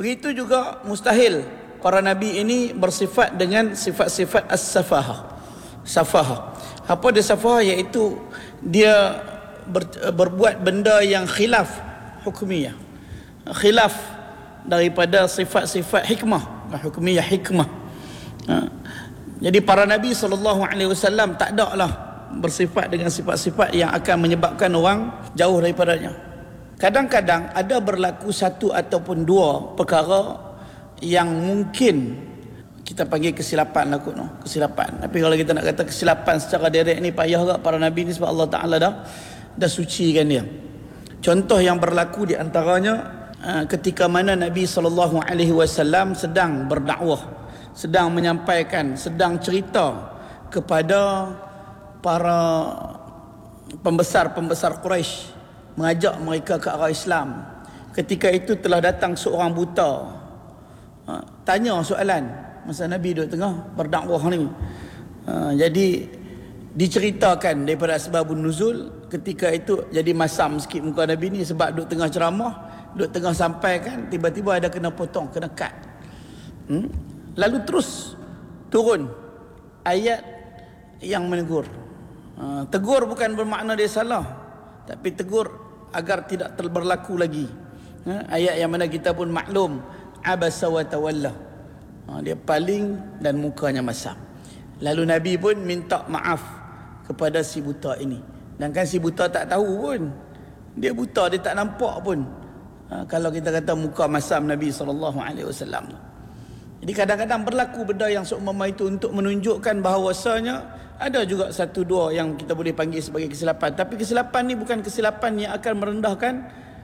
Begitu juga mustahil para nabi ini bersifat dengan sifat-sifat as-safahah. Safahah. Apa dia safahah? Iaitu dia berbuat benda yang khilaf hukmiyah. Khilaf daripada sifat-sifat hikmah. Hukmiyah hikmah. Jadi para nabi SAW tak ada lah bersifat dengan sifat-sifat yang akan menyebabkan orang jauh daripadanya. Kadang-kadang ada berlaku satu ataupun dua perkara yang mungkin kita panggil kesilapan lah kot, no? Kesilapan. Tapi kalau kita nak kata kesilapan secara direct ni payah tak para nabi ni, sebab Allah Ta'ala dah sucikan dia. Contoh yang berlaku di antaranya ketika mana Nabi SAW sedang berdakwah, sedang menyampaikan, sedang cerita kepada para pembesar-pembesar Quraisy, mengajak mereka ke arah Islam. Ketika itu telah datang seorang buta, tanya soalan masa Nabi duduk tengah berdakwah ni. Jadi diceritakan daripada asbabun nuzul. Ketika itu jadi masam sikit muka Nabi ni sebab duduk tengah ceramah, duduk tengah sampaikan, tiba-tiba ada kena potong, kena cut. Lalu terus turun ayat yang menegur. Tegur bukan bermakna dia salah, tapi tegur agar tidak berlaku lagi. Ayat yang mana kita pun maklum, abasa wa tawalla. Dia paling dan mukanya masam. Lalu Nabi pun minta maaf kepada si buta ini. Dan kan si buta tak tahu pun, dia buta, dia tak nampak pun. Kalau kita kata muka masam Nabi SAW. Jadi kadang-kadang berlaku benda yang seumpama itu untuk menunjukkan bahawasanya ada juga satu dua yang kita boleh panggil sebagai kesilapan. Tapi kesilapan ni bukan kesilapan yang akan merendahkan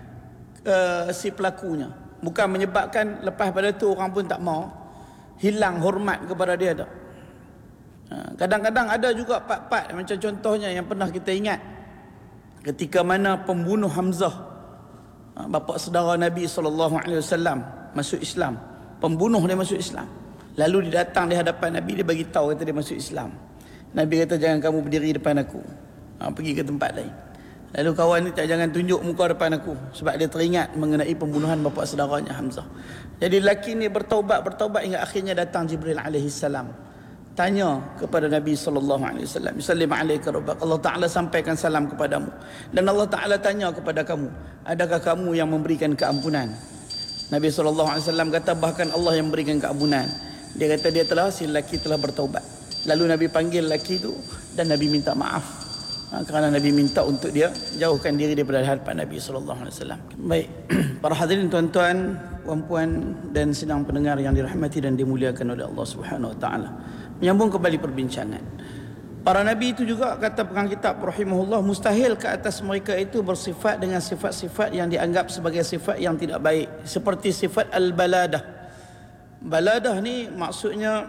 si pelakunya. Bukan menyebabkan lepas pada tu orang pun tak mau, hilang hormat kepada dia tak. Kadang-kadang ada juga part-part macam contohnya yang pernah kita ingat ketika mana pembunuh Hamzah, bapa saudara Nabi SAW, masuk Islam. Pembunuh dia masuk Islam. Lalu dia datang di hadapan Nabi, dia bagi tahu kata dia masuk Islam. Nabi kata jangan kamu berdiri depan aku, pergi ke tempat lain. Lalu kawan ni tak, jangan tunjuk muka depan aku, sebab dia teringat mengenai pembunuhan bapa saudaranya Hamzah. Jadi lelaki ni bertaubat hingga akhirnya datang Jibril alaihissalam, tanya kepada Nabi SAW, Sallim alaika rabbak, Allah Ta'ala sampaikan salam kepadamu. Dan Allah Ta'ala tanya kepada kamu, adakah kamu yang memberikan keampunan? Nabi SAW kata bahkan Allah yang memberikan keampunan. Dia kata si lelaki telah bertaubat. Lalu Nabi panggil lelaki itu dan Nabi minta maaf, kerana Nabi minta untuk dia jauhkan diri daripada hadapan Nabi SAW. Baik, para hadirin tuan-tuan, puan-puan dan sedang pendengar yang dirahmati dan dimuliakan oleh Allah Subhanahu Wa Taala. Menyambung kembali perbincangan. Para nabi itu juga kata pengarang kitab rahimahullah, mustahil ke atas mereka itu bersifat dengan sifat-sifat yang dianggap sebagai sifat yang tidak baik, seperti sifat al-baladah. Baladah ni maksudnya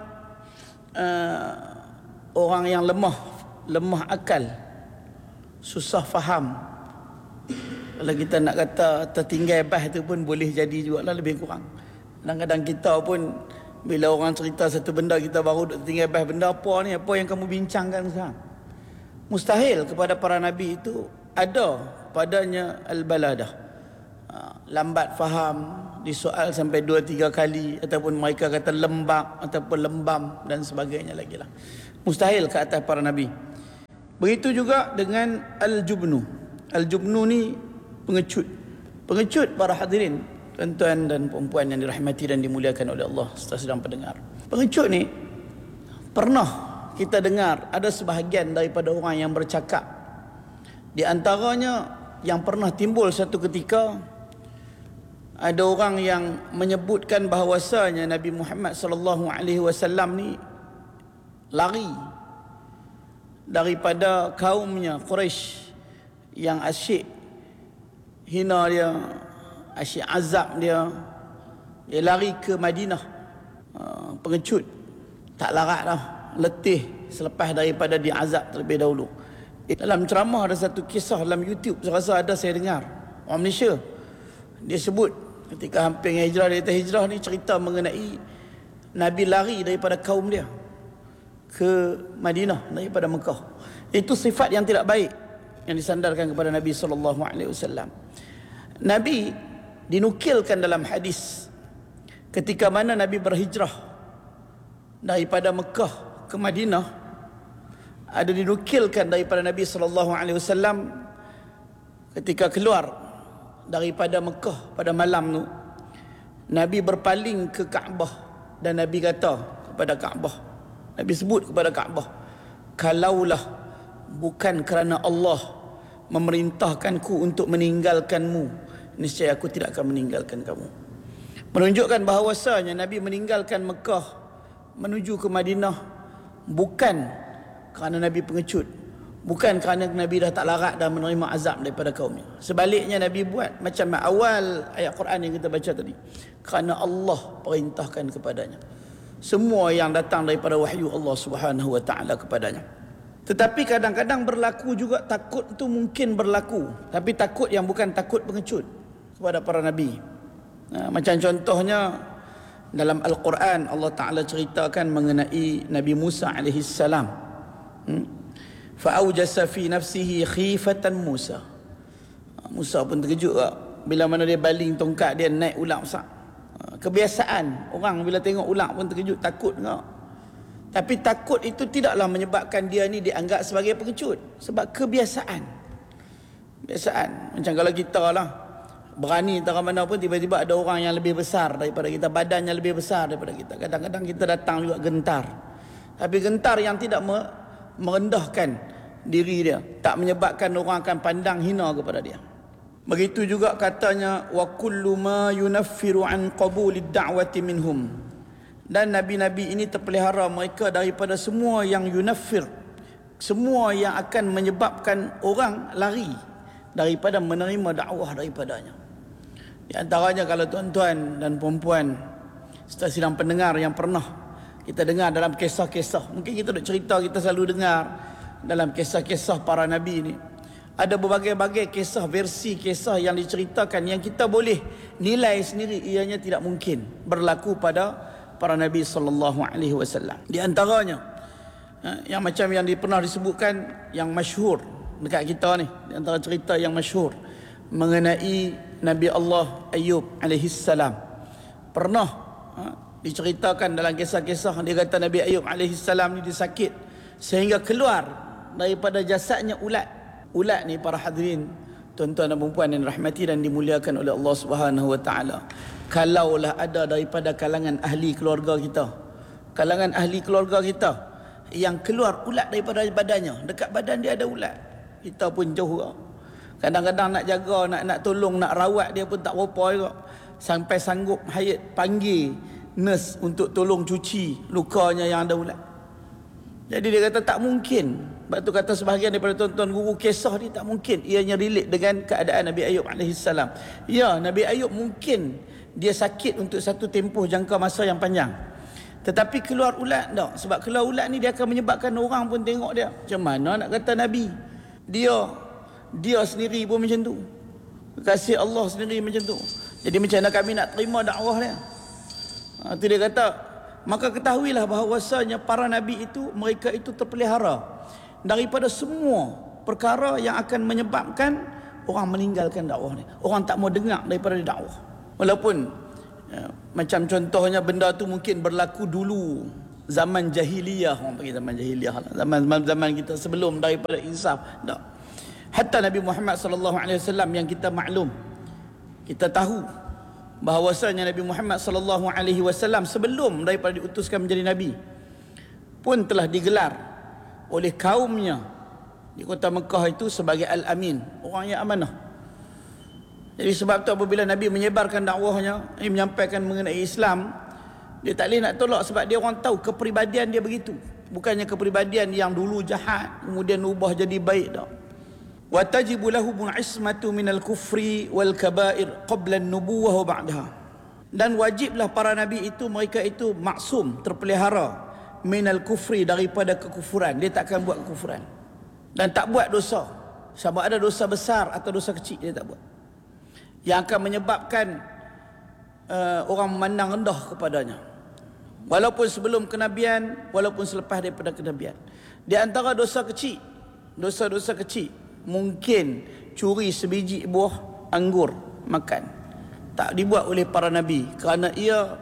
orang yang lemah akal, susah faham. Kalau kita nak kata tertinggal bah tu pun boleh jadi jugalah, lebih kurang. Kadang-kadang kita pun bila orang cerita satu benda, kita baru duk tertinggal bah, benda apa ni, apa yang kamu bincangkan sekarang. Mustahil kepada para nabi itu ada padanya al-baladah, lambat faham, disoal sampai 2-3 kali, ataupun mereka kata lembab ataupun lembam dan sebagainya lagi lah. Mustahil ke atas para nabi. Begitu juga dengan al-jubnu. Al-jubnu ni pengecut. Pengecut para hadirin, tuan-tuan dan puan-puan yang dirahmati dan dimuliakan oleh Allah serta sedang pendengar. Pengecut ni pernah kita dengar ada sebahagian daripada orang yang bercakap. Di antaranya yang pernah timbul satu ketika, ada orang yang menyebutkan bahawasanya Nabi Muhammad SAW ni lari daripada kaumnya Quraisy yang asyik hina dia, asyik azab dia. Dia lari ke Madinah. Pengecut, tak larat dah, letih selepas daripada diazab terlebih dahulu. Dalam ceramah ada satu kisah dalam YouTube, saya rasa ada saya dengar, orang Malaysia. Dia sebut ketika hampir hijrah, dia kata hijrah ni cerita mengenai Nabi lari daripada kaum dia ke Madinah daripada Mekah. Itu sifat yang tidak baik yang disandarkan kepada Nabi SAW. Nabi dinukilkan dalam hadis ketika mana Nabi berhijrah daripada Mekah ke Madinah, ada dinukilkan daripada Nabi SAW ketika keluar daripada Mekah pada malam tu, Nabi berpaling ke Kaabah dan Nabi kata kepada Kaabah, Nabi sebut kepada Kaabah, kalaulah bukan kerana Allah memerintahkanku untuk meninggalkanmu, niscaya aku tidak akan meninggalkan kamu. Menunjukkan bahawasanya Nabi meninggalkan Mekah menuju ke Madinah bukan kerana Nabi pengecut, bukan kerana Nabi dah tak larat dan menerima azab daripada kaumnya. Sebaliknya Nabi buat macam awal ayat Quran yang kita baca tadi, kerana Allah perintahkan kepadanya. Semua yang datang daripada wahyu Allah Subhanahu wa taala kepadanya. Tetapi kadang-kadang berlaku juga takut tu mungkin berlaku, tapi takut yang bukan takut pengecut kepada para nabi. Macam contohnya dalam Al-Quran Allah Ta'ala ceritakan mengenai Nabi Musa alaihi salam. Fa'aujasa fi nafsihi khifatan Musa. Musa pun terkejut tak? Bila mana dia baling tongkat dia naik ular besar. Kebiasaan orang bila tengok ular pun terkejut, takut tak? Tapi takut itu tidaklah menyebabkan dia ni dianggap sebagai pengecut, sebab kebiasaan. Kebiasaan. Macam kalau kita lah berani entah mana pun, tiba-tiba ada orang yang lebih besar daripada kita, badannya lebih besar daripada kita, kadang-kadang kita datang juga gentar. Tapi gentar yang tidak merendahkan diri dia, tak menyebabkan orang akan pandang hina kepada dia. Begitu juga katanya wa kullu ma yunaffiru an qabulid da'wati minhum. Dan nabi-nabi ini terpelihara mereka daripada semua yang yunaffir, semua yang akan menyebabkan orang lari daripada menerima dakwah daripadanya. Di antaranya kalau tuan-tuan dan puan-puan serta sidang pendengar yang pernah kita dengar dalam kisah-kisah, mungkin kita duk cerita, kita selalu dengar dalam kisah-kisah para nabi ni, ada berbagai-bagai kisah, versi kisah yang diceritakan yang kita boleh nilai sendiri ianya tidak mungkin berlaku pada para nabi sallallahu alaihi wasallam. Di antaranya yang macam yang pernah disebutkan yang masyhur dekat kita ni, di antara cerita yang masyhur mengenai Nabi Allah Ayub alaihi salam. Pernah diceritakan dalam kisah-kisah, dia kata Nabi Ayub alaihi salam ni disakit sehingga keluar daripada jasadnya ulat. Ulat ni para hadirin, tuan-tuan dan puan yang rahmati dan dimuliakan oleh Allah Subhanahu wa taala, kalaulah ada daripada kalangan ahli keluarga kita, kalangan ahli keluarga kita yang keluar ulat daripada badannya, dekat badan dia ada ulat, kita pun jauh tak? Kadang-kadang nak jaga, nak tolong, nak rawat dia pun tak berapa juga. Sampai sanggup hayat panggil nurse untuk tolong cuci lukanya yang ada ulat. Jadi dia kata tak mungkin. Sebab tu kata sebahagian daripada tuan-tuan guru kisah ni, tak mungkin ianya relate dengan keadaan Nabi Ayub AS. Ya, Nabi Ayub mungkin dia sakit untuk satu tempoh jangka masa yang panjang, tetapi keluar ulat tak? Sebab keluar ulat ni dia akan menyebabkan orang pun tengok dia. Macam mana nak kata Nabi? Dia sendiri pun macam tu, kasih Allah sendiri macam tu. Jadi macam mana kami nak terima dakwah dia? Itu dia kata, maka ketahuilah bahawasanya para nabi itu, mereka itu terpelihara daripada semua perkara yang akan menyebabkan orang meninggalkan dakwah ni. Orang tak mau dengar daripada dakwah. Walaupun macam contohnya benda tu mungkin berlaku dulu zaman jahiliyah, orang panggil zaman jahiliyah, zaman kita sebelum daripada insaf. Tak. Hatta Nabi Muhammad sallallahu alaihi wasallam yang kita maklum, kita tahu bahawasanya Nabi Muhammad sallallahu alaihi wasallam sebelum daripada diutuskan menjadi nabi pun telah digelar oleh kaumnya di kota Mekah itu sebagai Al-Amin, orang yang amanah. Jadi sebab tu apabila Nabi menyebarkan dakwahnya, menyampaikan mengenai Islam, dia tak boleh nak tolak sebab dia orang tahu kepribadian dia begitu. Bukannya kepribadian yang dulu jahat kemudian ubah jadi baik dah. Wa tajibu lahum ismatu minal kufri wal kaba'ir qabla an-nubuwah wa ba'daha. Dan wajiblah para nabi itu, mereka itu maksum, terpelihara minal kufri, daripada kekufuran. Dia takkan buat kekufuran dan tak buat dosa, sama ada dosa besar atau dosa kecil, dia tak buat yang akan menyebabkan orang memandang rendah kepadanya, walaupun sebelum kenabian, walaupun selepas daripada kenabian. Di antara dosa kecil, dosa-dosa kecil, mungkin curi sebiji buah anggur makan, tak dibuat oleh para nabi kerana ia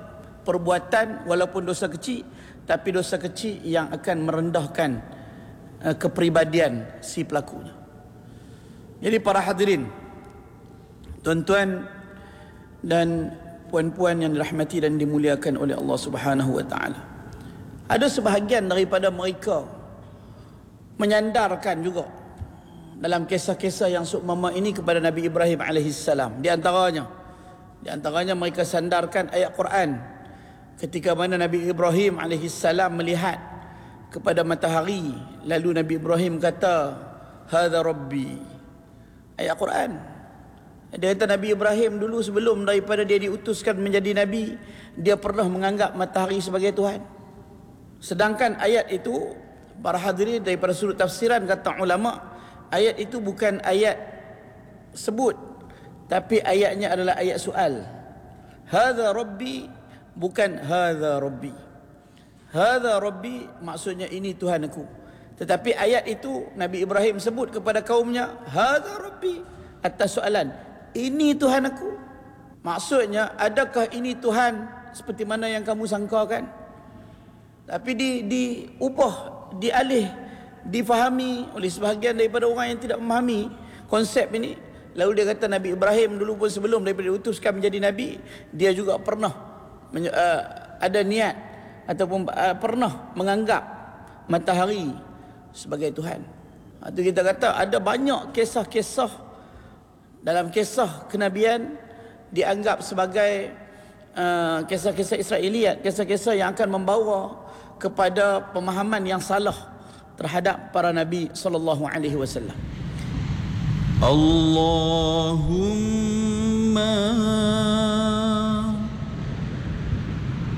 perbuatan walaupun dosa kecil, tapi dosa kecil yang akan merendahkan kepribadian si pelakunya. Jadi para hadirin, tuan-tuan dan puan-puan yang dirahmati dan dimuliakan oleh Allah Subhanahu wa taala, ada sebahagian daripada mereka menyandarkan juga dalam kisah-kisah yang seumpama ini kepada Nabi Ibrahim alaihissalam. Di antaranya mereka sandarkan ayat Quran ketika mana Nabi Ibrahim alaihissalam melihat kepada matahari, lalu Nabi Ibrahim kata, hadza rabbi. Ayat Quran. Dia kata Nabi Ibrahim dulu sebelum daripada dia diutuskan menjadi Nabi, dia pernah menganggap matahari sebagai Tuhan. Sedangkan ayat itu, para hadirin, daripada sudut tafsiran kata ulama, ayat itu bukan ayat sebut, tapi ayatnya adalah ayat soal. Hadza rabbi, bukan hadza rabbi. Hadza rabbi maksudnya ini Tuhan aku. Tetapi ayat itu Nabi Ibrahim sebut kepada kaumnya, hadza rabbi, atas soalan, ini Tuhan aku. Maksudnya, adakah ini Tuhan seperti mana yang kamu sangkakan? Tapi diubah, dialih, difahami oleh sebahagian daripada orang yang tidak memahami konsep ini. Lalu dia kata Nabi Ibrahim dulu pun sebelum daripada diutuskan menjadi Nabi, dia juga pernah ada niat ataupun pernah menganggap matahari sebagai Tuhan. Itu kita kata ada banyak kisah-kisah dalam kisah kenabian dianggap sebagai kisah-kisah Israeliat, kisah-kisah yang akan membawa kepada pemahaman yang salah terhadap para nabi sallallahu alaihi wasallam. Allahumma